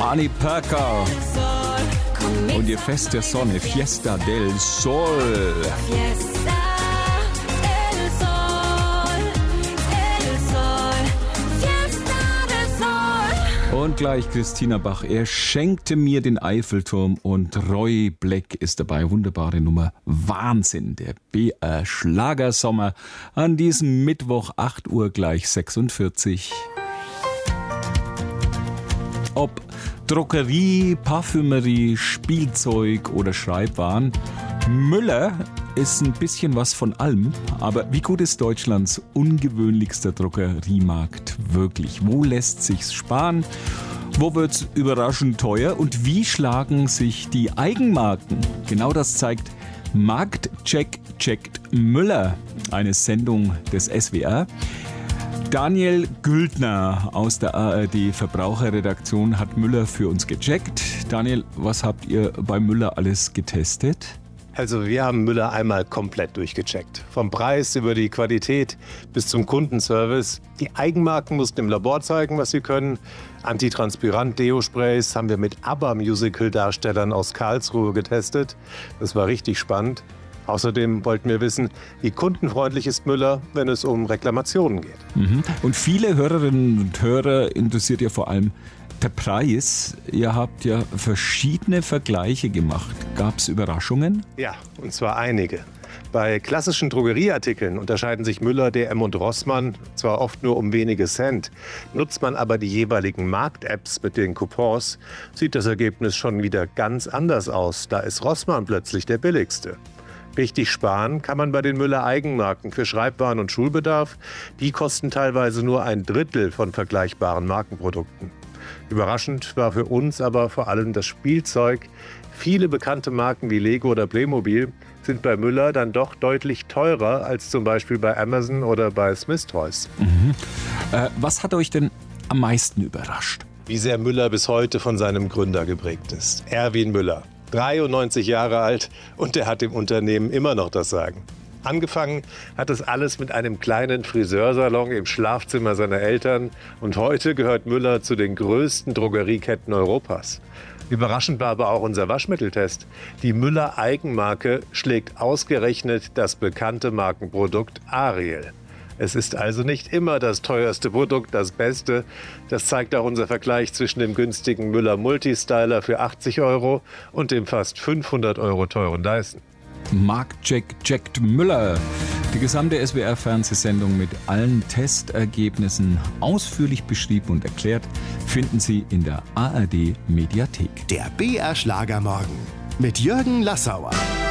Annie Perker und ihr Fest der Sonne, Fiesta del Sol. Und gleich Christina Bach, er schenkte mir den Eiffelturm und Roy Black ist dabei. Wunderbare Nummer, Wahnsinn, der BR Schlagersommer an diesem Mittwoch, 8 Uhr gleich 46. Ob Drogerie, Parfümerie, Spielzeug oder Schreibwaren, Müller ist ein bisschen was von allem, aber wie gut ist Deutschlands ungewöhnlichster Drogeriemarkt wirklich? Wo lässt sich's sparen? Wo wird's überraschend teuer? Und wie schlagen sich die Eigenmarken? Genau das zeigt Marktcheck checkt Müller, eine Sendung des SWR. Daniel Güldner aus der ARD Verbraucherredaktion hat Müller für uns gecheckt. Daniel, was habt ihr bei Müller alles getestet? Also wir haben Müller einmal komplett durchgecheckt. Vom Preis über die Qualität bis zum Kundenservice. Die Eigenmarken mussten im Labor zeigen, was sie können. Antitranspirant-Deo-Sprays haben wir mit ABBA-Musical-Darstellern aus Karlsruhe getestet. Das war richtig spannend. Außerdem wollten wir wissen, wie kundenfreundlich ist Müller, wenn es um Reklamationen geht. Und viele Hörerinnen und Hörer interessiert ja vor allem der Preis. Ihr habt ja verschiedene Vergleiche gemacht. Gab es Überraschungen? Ja, und zwar einige. Bei klassischen Drogerieartikeln unterscheiden sich Müller, DM und Rossmann zwar oft nur um wenige Cent. Nutzt man aber die jeweiligen Markt-Apps mit den Coupons, sieht das Ergebnis schon wieder ganz anders aus. Da ist Rossmann plötzlich der billigste. Richtig sparen kann man bei den Müller-Eigenmarken für Schreibwaren und Schulbedarf. Die kosten teilweise nur 1/3 von vergleichbaren Markenprodukten. Überraschend war für uns aber vor allem das Spielzeug. Viele bekannte Marken wie Lego oder Playmobil sind bei Müller dann doch deutlich teurer als zum Beispiel bei Amazon oder bei Smith Toys. Was hat euch denn am meisten überrascht? Wie sehr Müller bis heute von seinem Gründer geprägt ist. Erwin Müller, 93 Jahre alt und er hat im Unternehmen immer noch das Sagen. Angefangen hat es alles mit einem kleinen Friseursalon im Schlafzimmer seiner Eltern und heute gehört Müller zu den größten Drogerieketten Europas. Überraschend war aber auch unser Waschmitteltest. Die Müller Eigenmarke schlägt ausgerechnet das bekannte Markenprodukt Ariel. Es ist also nicht immer das teuerste Produkt das Beste. Das zeigt auch unser Vergleich zwischen dem günstigen Müller Multistyler für 80 € und dem fast 500 € teuren Dyson. Marktcheck checkt Müller. Die gesamte SWR-Fernsehsendung mit allen Testergebnissen ausführlich beschrieben und erklärt, finden Sie in der ARD-Mediathek. Der BR Schlagermorgen mit Jürgen Lassauer.